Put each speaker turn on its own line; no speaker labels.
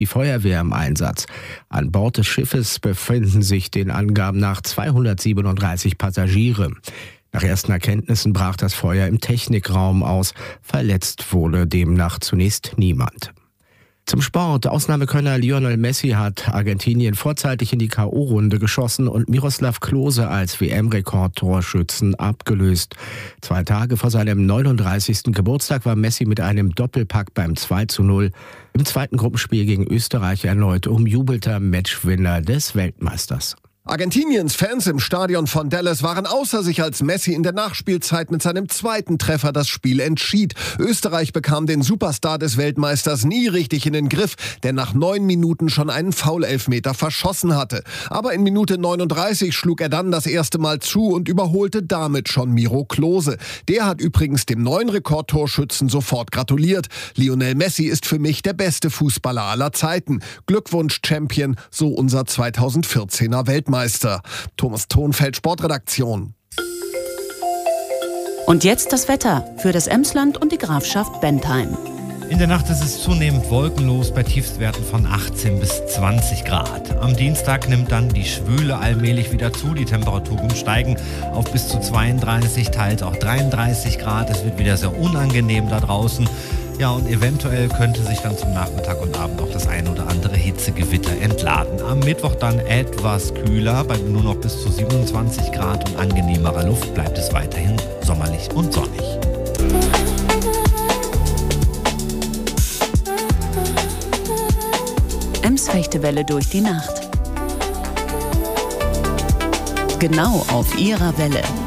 die Feuerwehr im Einsatz. An Bord des Schiffes befinden sich den Angaben nach 237 Passagiere. Nach ersten Erkenntnissen brach das Feuer im Technikraum aus. Verletzt wurde demnach zunächst niemand. Zum Sport. Ausnahmekönner Lionel Messi hat Argentinien vorzeitig in die K.O.-Runde geschossen und Miroslav Klose als WM-Rekordtorschützen abgelöst. 2 Tage vor seinem 39. Geburtstag war Messi mit einem Doppelpack beim 2:0 im zweiten Gruppenspiel gegen Österreich erneut umjubelter Matchwinner des Weltmeisters.
Argentiniens Fans im Stadion von Dallas waren außer sich, als Messi in der Nachspielzeit mit seinem zweiten Treffer das Spiel entschied. Österreich bekam den Superstar des Weltmeisters nie richtig in den Griff, der nach 9 Minuten schon einen Foul-Elfmeter verschossen hatte. Aber in Minute 39 schlug er dann das erste Mal zu und überholte damit schon Miro Klose. Der hat übrigens dem neuen Rekordtorschützen sofort gratuliert. Lionel Messi ist für mich der beste Fußballer aller Zeiten. Glückwunsch, Champion, so unser 2014er Weltmeister. Thomas Thonfeld, Sportredaktion.
Und jetzt das Wetter für das Emsland und die Grafschaft Bentheim.
In der Nacht ist es zunehmend wolkenlos bei Tiefstwerten von 18 bis 20 Grad. Am Dienstag nimmt dann die Schwüle allmählich wieder zu. Die Temperaturen steigen auf bis zu 32, teils auch 33 Grad. Es wird wieder sehr unangenehm da draußen. Ja, und eventuell könnte sich dann zum Nachmittag und Abend auch das ein oder andere Hitzegewitter entladen. Am Mittwoch dann etwas kühler, bei nur noch bis zu 27 Grad und angenehmerer Luft bleibt es weiterhin sommerlich und sonnig.
Ems-Fechtewelle durch die Nacht. Genau auf ihrer Welle.